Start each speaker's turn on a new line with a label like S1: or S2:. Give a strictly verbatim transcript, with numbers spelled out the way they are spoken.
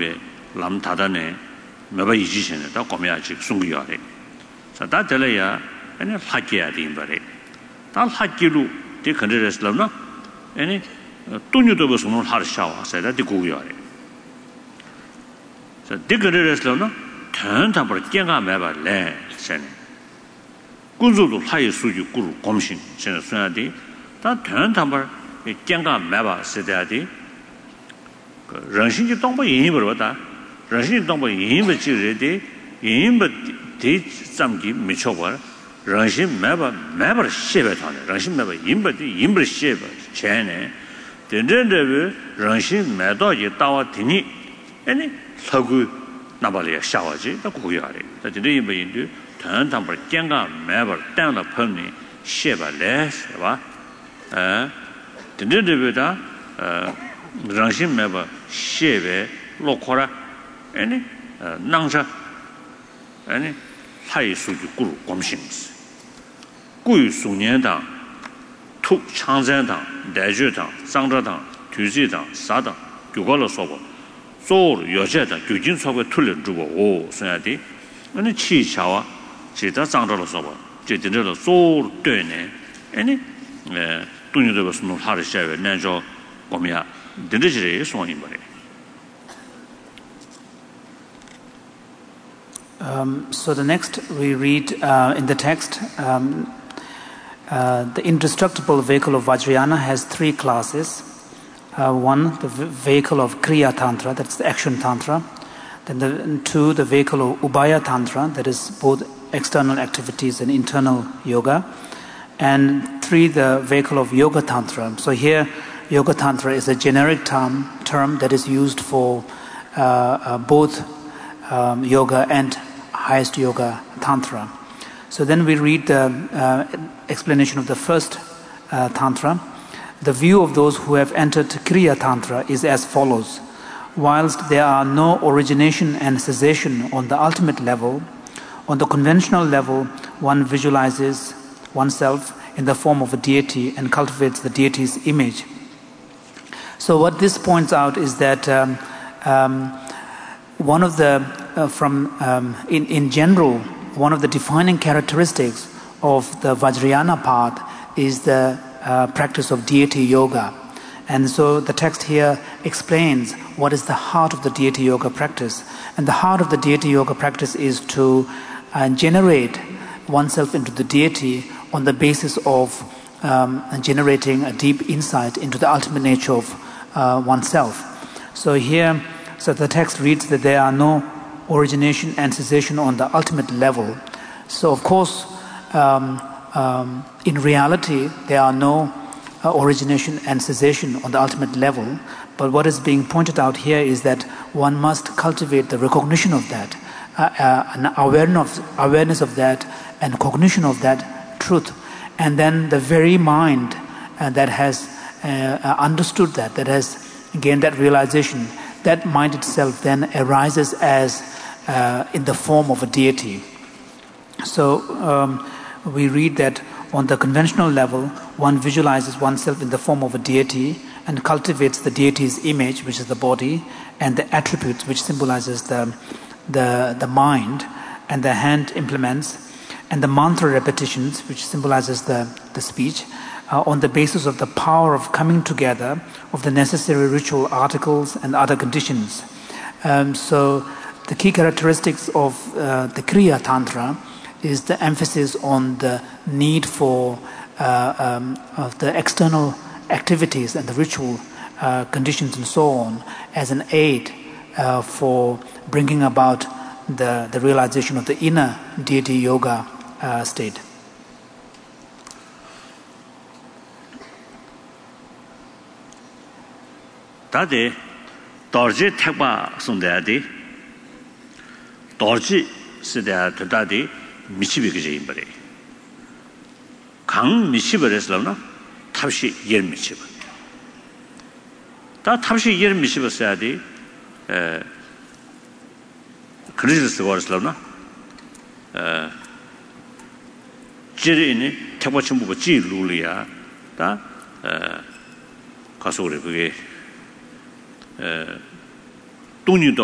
S1: be lam tadane meba yijishene da komyachi sunguyare sa da telaya ene hakya dimbare da hakkilu de kanreslamna ene tunyudo bosunu harshawa sa da dikuyare sa dikreslamna tan tambar kenga meba le sen 군주도 하이 수주 구루 검신 전에 수야디 다 전담을 경가 매바 세대야디 그人心지 동부 인입을 보다人心 동부 인입을 지르디 인입을 대 잠기 미쳐버人心 매바 매버 쉐베타네人心 매바 인버디 인버 쉐베 전에 된전데人心 매도지 따와 되니 아니 서구 나발이야 샤워지 다 고야래 다 진짜 인버인데 전담을 경가 매버 땅의 펀니 쉐바레 봐 에 진짜되다 어 정신 매버 쉐베 로코라 아니 낭자 아니 하이 수주 구루 검신스 구유 수년당 투 창전당 대주당 상저당 뒤지당 사당 교과로 써보 소르 여제다 교진 수업에 틀려 주고 오 써야지 아니 치샤와 제가 장로로 써봐. 제대로 소르 되네. 아니 에 돈이도 무슨 하를 셔야 내줘 보면 되듯이 손이 버려.
S2: Um so the next we read uh, in the text um uh, the indestructible vehicle of Vajrayana has three classes. Uh, one, the vehicle of Kriya Tantra, that's the action Tantra. Then the two, the vehicle of Ubaya Tantra, that is both external activities and internal yoga. And three, the vehicle of Yoga Tantra. So here, Yoga Tantra is a generic term, term that is used for uh, uh, both um, yoga and highest yoga Tantra. So then we read the uh, explanation of the first uh, Tantra. The view of those who have entered Kriya Tantra is as follows. Whilst there are no origination and cessation on the ultimate level, on the conventional level, one visualizes oneself in the form of a deity and cultivates the deity's image. So what this points out is that um, um, one of the, uh, from um, in, in general, one of the defining characteristics of the Vajrayana path is the uh, practice of deity yoga. And so the text here explains what is the heart of the deity yoga practice. And the heart of the deity yoga practice is to uh, generate oneself into the deity on the basis of um, generating a deep insight into the ultimate nature of uh, oneself. So here, so the text reads that there are no origination and cessation on the ultimate level. So of course, um, um, in reality, there are no Uh, origination and cessation on the ultimate level, but what is being pointed out here is that one must cultivate the recognition of that, uh, uh, an awareness of, awareness of that and cognition of that truth, and then the very mind uh, that has uh, understood that, that has gained that realization, that mind itself then arises as uh, in the form of a deity. So um, we read that on the conventional level, one visualizes oneself in the form of a deity and cultivates the deity's image, which is the body, and the attributes, which symbolizes the, the, the mind, and the hand implements, and the mantra repetitions, which symbolizes the, the speech, uh, on the basis of the power of coming together of the necessary ritual articles and other conditions. Um, so the key characteristics of uh, the Kriya Tantra is the emphasis on the need for uh, um, of the external activities and the ritual uh, conditions and so on as an aid uh, for bringing about the, the realization of the inner deity yoga uh, state.
S1: 다데 dorji 택바 손대야디 dorji 시대야 되다디 미치비게 임버리 강 미치버렸으나 탑시 열 미치버 다 탑시 열 미치버서야디 에 그리스도 버렸으나 에 지리니 택바침부고 지루리야 다 에 가서 우리 그게 에 돈이